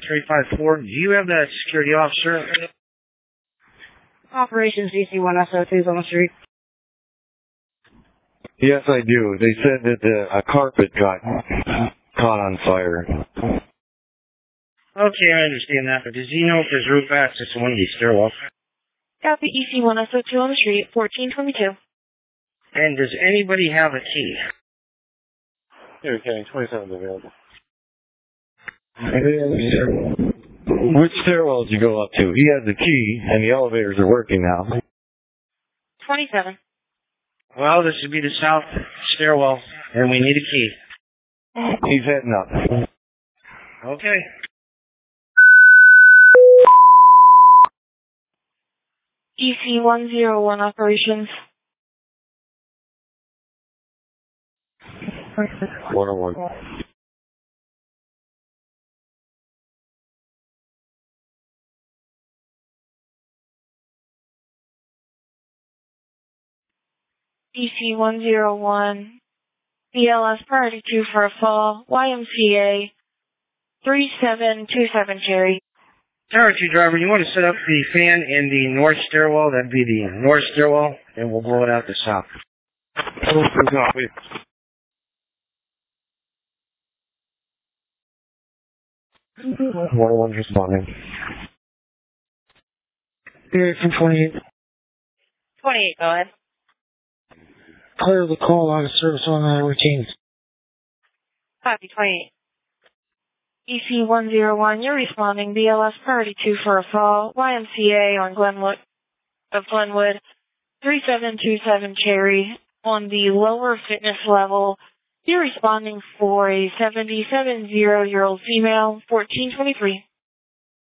354. Do you have that security officer? Operations DC1SO2 on the street. Yes, I do. They said that a carpet got caught on fire. Okay, I understand that, but does he know if there's roof access to one of these stairwells? Copy EC1SO2 on the street, 1422. And does anybody have a key? Here, okay, 27 available. Which stairwell did you go up to? He has the key, and the elevators are working now. 27. Well, this would be the south stairwell, and we need a key. He's heading up. Okay. EC101 operations. 101. EC101. BLS priority 2 for a fall. YMCA 3727 Cherry. Tower 2 driver, you want to set up the fan in the north stairwell? That'd be the north stairwell, and we'll blow it out the south. Copy. 101's responding. Here from 28. 28, go ahead. Clear the call out of service on the routines. Copy, 28. EC101, you're responding. BLS priority 2 for a fall. YMCA on Glenwood, 3727 Cherry. On the lower fitness level, you're responding for a 77-year-old female, 1423.